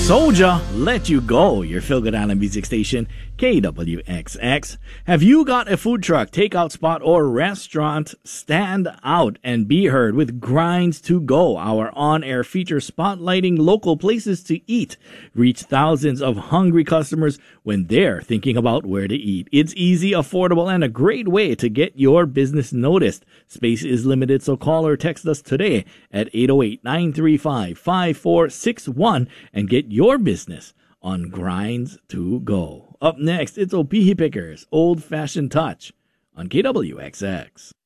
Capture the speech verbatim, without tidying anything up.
Soldier, Let You Go, your feel-good island music station, K W X X. Have you got a food truck, takeout spot, or restaurant? Stand out and be heard with Grinds to Go, our on-air feature spotlighting local places to eat. Reach thousands of hungry customers when they're thinking about where to eat. It's easy, affordable, and a great way to get your business noticed. Space is limited, so call or text us today at eight oh eight, nine three five, five four six one and get your business on Grinds to Go. Up next, it's Opihi Pickers, Old Fashioned Touch on K W X X.